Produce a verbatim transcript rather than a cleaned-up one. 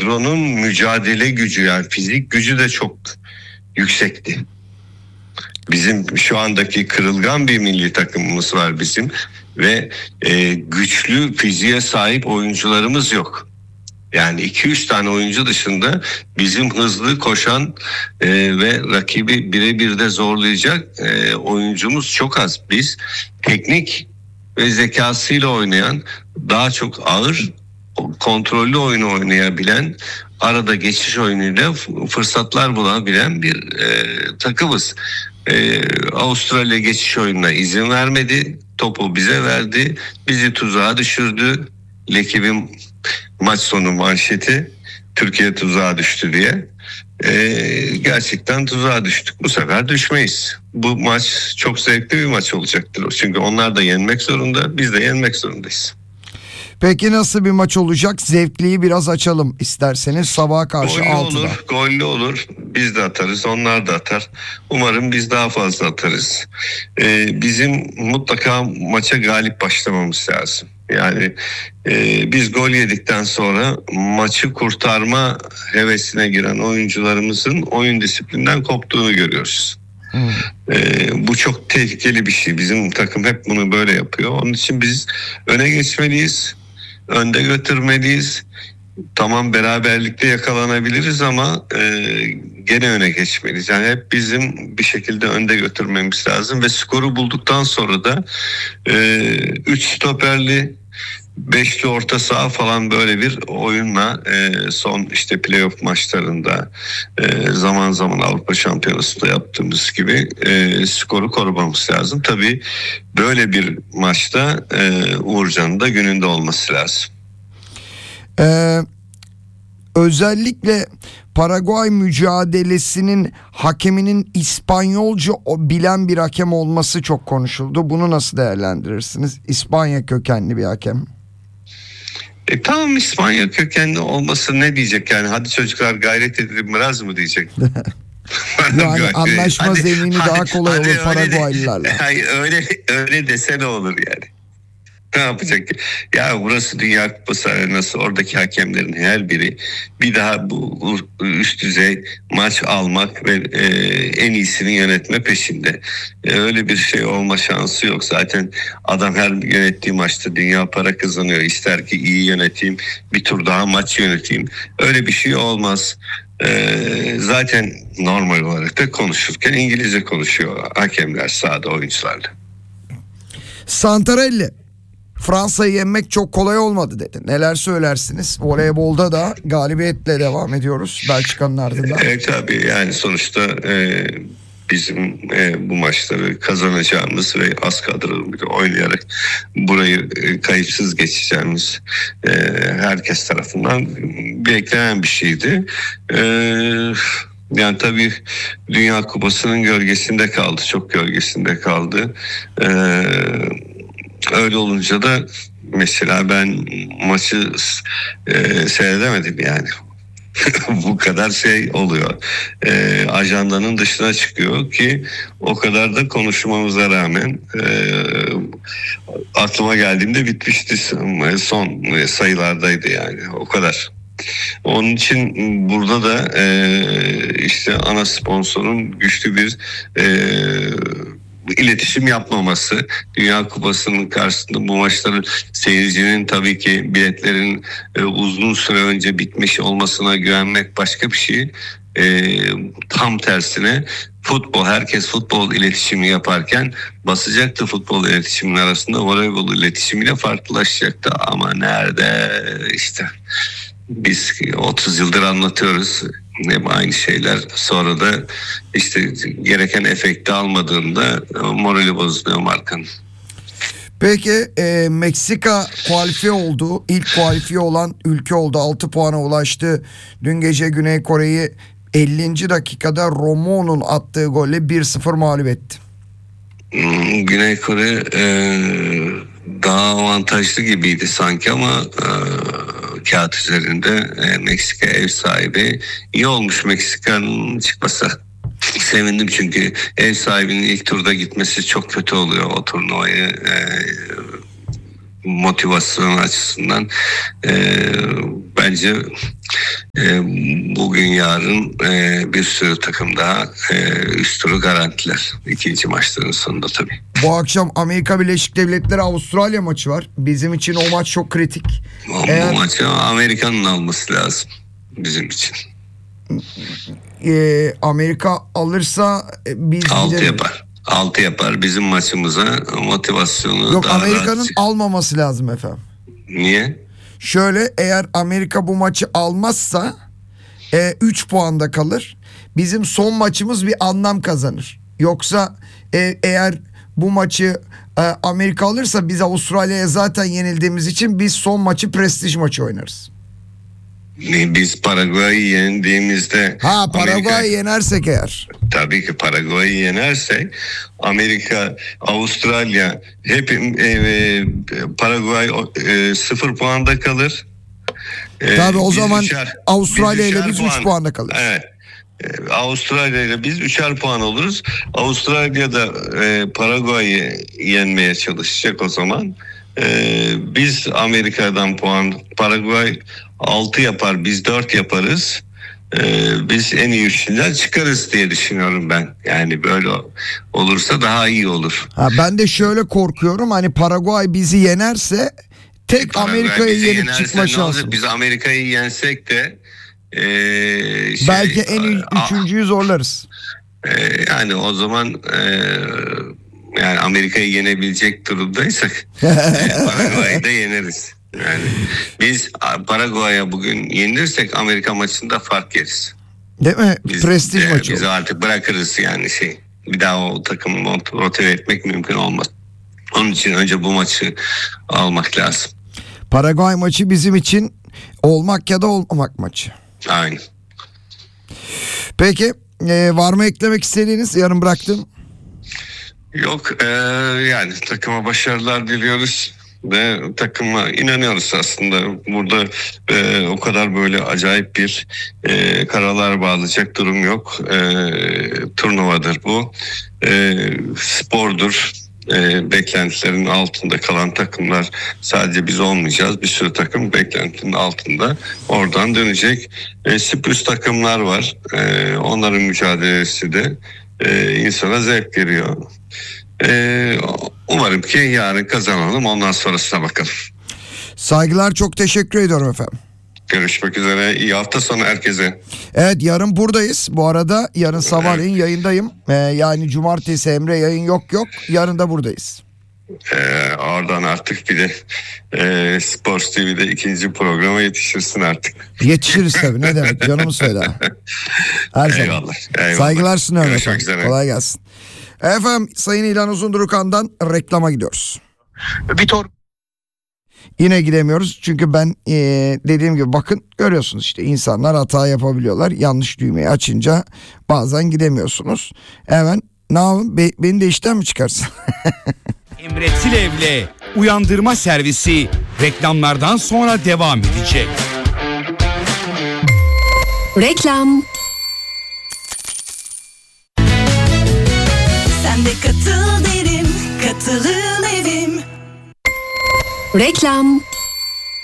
kadronun mücadele gücü, yani fizik gücü de çok yüksekti. Bizim şu andaki kırılgan bir milli takımımız var bizim ve e, güçlü fiziğe sahip oyuncularımız yok. Yani iki üç tane oyuncu dışında bizim hızlı koşan e, ve rakibi birebir de zorlayacak e, oyuncumuz çok az. Biz teknik ve zekasıyla oynayan, daha çok ağır kontrollü oyunu oynayabilen, arada geçiş oyunuyla fırsatlar bulabilen bir e, takımız. E, Avustralya geçiş oyununa izin vermedi. Topu bize verdi. Bizi tuzağa düşürdü. Lekibin maç sonu manşeti Türkiye tuzağa düştü diye. Ee, gerçekten tuzağa düştük. Bu sefer düşmeyiz. Bu maç çok zevkli bir maç olacaktır. Çünkü onlar da yenmek zorunda, biz de yenmek zorundayız. Peki nasıl bir maç olacak? Zevkliyi biraz açalım isterseniz. Sabaha karşı gollü altıda. olur, gollü olur. Biz de atarız, onlar da atar. Umarım biz daha fazla atarız. Ee, bizim mutlaka maça galip başlamamız lazım. Yani e, biz gol yedikten sonra maçı kurtarma hevesine giren oyuncularımızın oyun disiplinden koptuğunu görüyoruz. Hmm. E, bu çok tehlikeli bir şey. Bizim takım hep bunu böyle yapıyor. Onun için biz öne geçmeliyiz, önde götürmeliyiz. Tamam, beraberlikte yakalanabiliriz ama e, gene öne geçmeliyiz. Yani hep bizim bir şekilde önde götürmemiz lazım ve skoru bulduktan sonra da e, üç stoperli, beşli orta saha falan böyle bir oyunla e, son işte playoff maçlarında e, zaman zaman Avrupa Şampiyonası'nda yaptığımız gibi e, skoru korumamız lazım. Tabii böyle bir maçta e, Uğurcan'ın da gününde olması lazım. Ee, özellikle Paraguay mücadelesinin hakeminin İspanyolca bilen bir hakem olması çok konuşuldu. Bunu nasıl değerlendirirsiniz? İspanya kökenli bir hakem. E tamam, İspanya kökenli olması ne diyecek yani? Hadi çocuklar gayret edin biraz mı diyecek? Yani anlaşma hadi, zemini hadi, daha kolay hadi, olur Paraguaylılarla. De, hayır, öyle öyle dese ne olur yani? Ne yapacak? Ya burası Dünya Kupası arenası. Oradaki hakemlerin her biri bir daha bu üst düzey maç almak ve e, en iyisini yönetme peşinde. E, öyle bir şey olma şansı yok. Zaten adam her yönettiği maçta dünya para kazanıyor. İster ki iyi yöneteyim, bir tur daha maç yöneteyim. Öyle bir şey olmaz. Ee, zaten normal olarak da konuşurken İngilizce konuşuyor hakemler sahada oyuncularla. Santarelli, Fransa'yı yenmek çok kolay olmadı dedi. Neler söylersiniz? Voleybolda da galibiyetle devam ediyoruz Belçika'nın ardından. Evet tabii, yani sonuçta e, bizim e, bu maçları kazanacağımız ve az kadrolu bir oynayarak burayı e, kayıpsız geçeceğimiz e, herkes tarafından beklenen bir şeydi. E, yani tabii Dünya Kupası'nın gölgesinde kaldı, çok gölgesinde kaldı. E, öyle olunca da mesela ben maçı e, seyredemedim yani. Bu kadar şey oluyor. E, ajandanın dışına çıkıyor ki o kadar da konuşmamıza rağmen e, aklıma geldiğimde bitmişti. Son sayılardaydı yani, o kadar. Onun için burada da e, işte ana sponsorun güçlü bir e, iletişim yapmaması, Dünya Kupası'nın karşısında bu maçların seyircinin tabii ki biletlerin e, uzun süre önce bitmiş olmasına güvenmek başka bir şey. E, tam tersine futbol, herkes futbol iletişimi yaparken basacaktı futbol iletişiminin arasında, voleybol iletişimiyle farklılaşacaktı ama nerede işte. Biz otuz yıldır anlatıyoruz hep aynı şeyler, sonra da işte gereken efekti almadığında morali bozuluyor markanın. Peki e, Meksika kualifiye oldu. İlk kualifiye olan ülke oldu. altı puana ulaştı. Dün gece Güney Kore'yi ellinci dakikada Romo'nun attığı golle bir sıfır mağlup etti. Güney Kore e, daha avantajlı gibiydi sanki ama e, kağıt üzerinde e, Meksika ev sahibi. İyi olmuş Meksika'nın çıkması. Sevindim çünkü ev sahibinin ilk turda gitmesi çok kötü oluyor o turnuvayı e, motivasyon açısından. E, bence e, bugün yarın e, bir sürü takım daha e, üst turu garantiler. İkinci maçların sonunda tabii. Bu akşam Amerika Birleşik Devletleri Avustralya maçı var. Bizim için o maç çok kritik. Bu, Eğer... bu maçı Amerika'nın alması lazım bizim için. Ee, Amerika alırsa biz altı gidelim. yapar. altı yapar. Bizim maçımıza motivasyonu Yok, daha Amerika'nın rahat. almaması lazım efendim. Niye? Şöyle, eğer Amerika bu maçı almazsa üç puanda kalır. Bizim son maçımız bir anlam kazanır. Yoksa e, eğer bu maçı e, Amerika alırsa biz Avustralya'ya zaten yenildiğimiz için biz son maçı prestij maçı oynarız. Biz Paraguay'ı yendiğimizde Ha, Paraguay'ı Amerika, yenersek eğer. tabii ki Paraguay'ı yenersek Amerika, Avustralya hep e, e, Paraguay e, sıfır puanda kalır. E, Tabii o biz zaman üçer- Avustralya ile üçer biz üç puanda kalırız. Evet. E, Avustralya ile biz üçer puan oluruz. Avustralya da e, Paraguay'ı yenmeye çalışacak o zaman. E, biz Amerika'dan puan, Paraguay altı yapar, biz dört yaparız. Ee, biz en iyi üçünden çıkarız diye düşünüyorum ben. Yani böyle olursa daha iyi olur. Ha, ben de şöyle korkuyorum, hani Paraguay bizi yenerse tek Paraguay Amerika'yı bizi yenip yenerse çıkma ne olacak? şansımız. Biz Amerika'yı yensek de ee, şey, Belki en iyi a- üçüncüyü zorlarız. e, yani o zaman e, yani Amerika'yı yenebilecek durumdaysak Paraguay'ı da yeneriz. Yani biz Paraguay'a bugün yenilirsek Amerika maçında fark yeriz. Değil mi? Biz, Prestij e, maçı Biz olur. artık bırakırız yani şey. Bir daha o takımı mont- motive etmek mümkün olmaz. Onun için önce bu maçı almak lazım. Paraguay maçı bizim için olmak ya da olmamak maçı. Aynen. Peki e, var mı eklemek istediğiniz? Yarın bıraktım. Yok e, yani takıma başarılar diliyoruz. Ve takıma inanıyoruz aslında. Burada e, o kadar böyle acayip bir e, karalar bağlayacak durum yok. E, turnuvadır bu. E, spordur. E, beklentilerin altında kalan takımlar, sadece biz olmayacağız. Bir sürü takım beklentinin altında. Oradan dönecek. E, sürpriz takımlar var. E, onların mücadelesi de e, insana zevk veriyor. Ee, umarım ki yarın kazanalım, ondan sonrasına bakalım. Saygılar, çok teşekkür ediyorum efendim. Görüşmek üzere. İyi hafta sonu herkese. Evet, yarın buradayız. Bu arada yarın sabahleyin yayındayım. Ee, yani cumartesi Emre yayın yok yok. Yarın da buradayız. Ee, oradan artık bir de e, Sports T V'de ikinci programa yetişirsin artık. Yetişiriz tabii, ne demek, canımı söyle. Her zaman. Eyvallah, eyvallah. Saygılar sunuyorum Görüşmek efendim. üzere. Kolay gelsin. Efendim, Sayın İlhan Uzundurukan'dan reklama gidiyoruz. Vitor. Yine gidemiyoruz çünkü ben ee, dediğim gibi bakın, görüyorsunuz işte, insanlar hata yapabiliyorlar. Yanlış düğmeyi açınca bazen gidemiyorsunuz. Hemen ne yapayım, Be- beni de işten mi çıkarsın? Emre Tilev'le Uyandırma Servisi reklamlardan sonra devam edecek. Reklam. Sen de katıl derim, katılım evim. Reklam.